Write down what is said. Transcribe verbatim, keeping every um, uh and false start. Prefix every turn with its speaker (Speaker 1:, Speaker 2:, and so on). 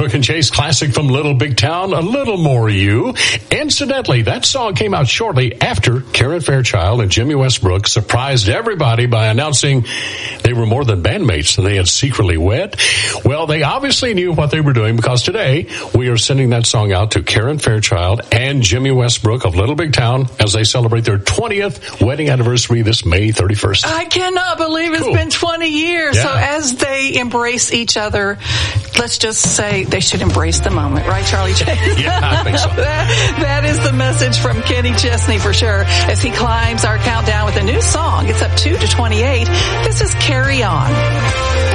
Speaker 1: Brooke and Chase classic from Little Big Town, A Little More You. Incidentally, that song came out shortly after Karen Fairchild and Jimmy Westbrook surprised everybody by announcing they were more than bandmates, they had secretly wed. Well, they obviously knew what they were doing, because today we are sending that song out to Karen Fairchild and Jimmy Westbrook of Little Big Town as they celebrate their twentieth wedding anniversary this May thirty-first.
Speaker 2: I cannot believe it's
Speaker 1: Cool.
Speaker 2: been twenty years.
Speaker 1: Yeah.
Speaker 2: So as they embrace each other, let's just say they should embrace the moment, right, Charlie J?
Speaker 1: Yeah, I think so.
Speaker 2: that, that is the message from Kenny Chesney for sure. As he climbs our countdown with a new song, it's up two to twenty-eight. This is Carry On.